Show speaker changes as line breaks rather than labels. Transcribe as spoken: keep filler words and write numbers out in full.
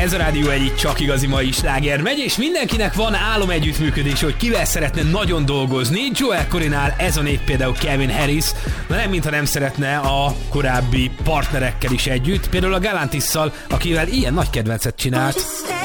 Ez a Rádió egy csak igazi mai sláger megy, és mindenkinek van álom együttműködés, hogy kivel szeretne nagyon dolgozni. Joel Corrynál ez a név például Calvin Harris, de nem mintha nem szeretne a korábbi partnerekkel is együtt, például a Galantisszal, akivel ilyen nagy kedvencet csinált.